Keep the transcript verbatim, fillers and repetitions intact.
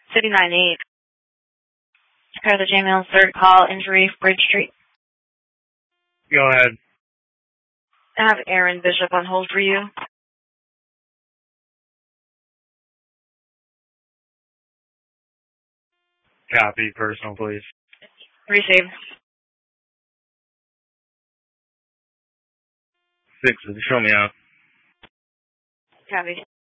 City nine eight. Care the J Mills third call, injury, Bridge Street. Go ahead. I have Aaron Bishop on hold for you. Copy. Personal, please. Receive. Six, show me out. Copy.